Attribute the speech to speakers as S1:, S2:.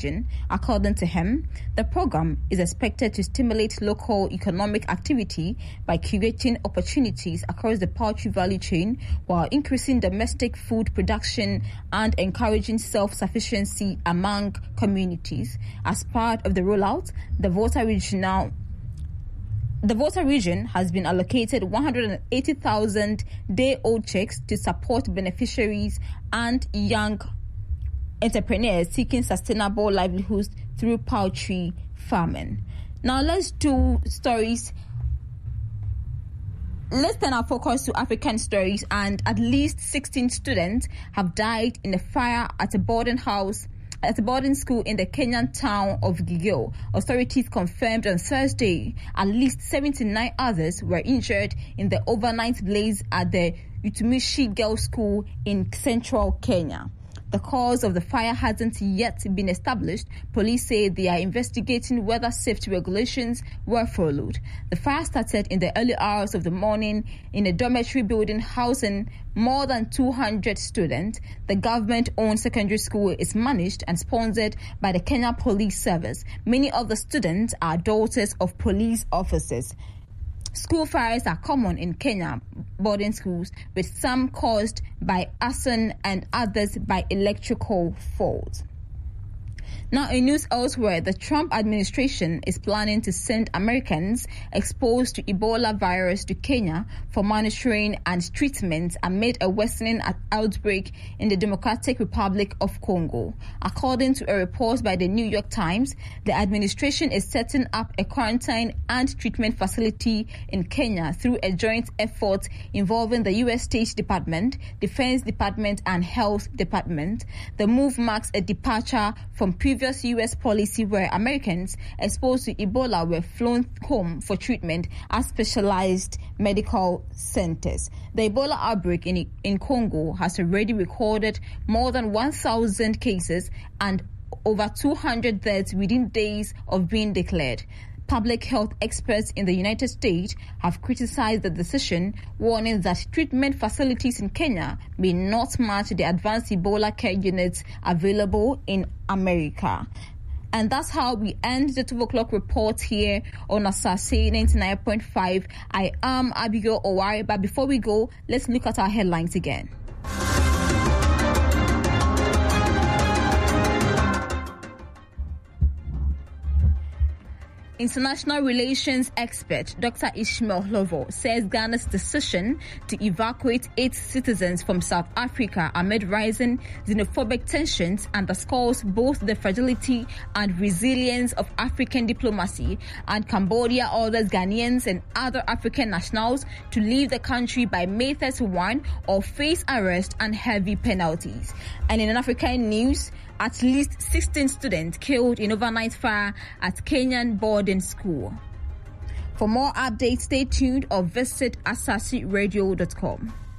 S1: region. According to him, the program is expected to stimulate local economic activity by creating opportunities across the poultry value chain while increasing domestic food production and encouraging self-sufficiency among communities. As part of the rollout, the Volta region has been allocated 180,000 day-old chicks to support beneficiaries and young entrepreneurs seeking sustainable livelihoods through poultry farming. Now let's do stories. Let's turn our focus to African stories, and at least 16 students have died in a fire at a boarding school in the Kenyan town of Gigeo. Authorities confirmed on Thursday at least 79 others were injured in the overnight blaze at the Utumishi Girls' School in central Kenya. The cause of the fire hasn't yet been established. Police say they are investigating whether safety regulations were followed. The fire started in the early hours of the morning in a dormitory building housing more than 200 students. The government-owned secondary school is managed and sponsored by the Kenya Police Service. Many of the students are daughters of police officers. School fires are common in Kenya boarding schools, with some caused by arson and others by electrical faults. Now, in news elsewhere, the Trump administration is planning to send Americans exposed to Ebola virus to Kenya for monitoring and treatment amid a worsening outbreak in the Democratic Republic of Congo. According to a report by the New York Times, the administration is setting up a quarantine and treatment facility in Kenya through a joint effort involving the U.S. State Department, Defense Department, and Health Department. The move marks a departure from previous U.S. policy where Americans exposed to Ebola were flown home for treatment at specialized medical centers. The Ebola outbreak in Congo has already recorded more than 1,000 cases and over 200 deaths within days of being declared. Public health experts in the United States have criticized the decision, warning that treatment facilities in Kenya may not match the advanced Ebola care units available in America. And that's how we end the 12 o'clock report here on Asase 99.5. I am Abigail Owari, but before we go, let's look at our headlines again. International relations expert Dr. Ishmael Lovo says Ghana's decision to evacuate 8 citizens from South Africa amid rising xenophobic tensions underscores both the fragility and resilience of African diplomacy, and Cambodia orders Ghanaians and other African nationals to leave the country by May 31 or face arrest and heavy penalties. And in African news, at least 16 students killed in overnight fire at Kenyan boarding school. For more updates, stay tuned or visit asasiradio.com.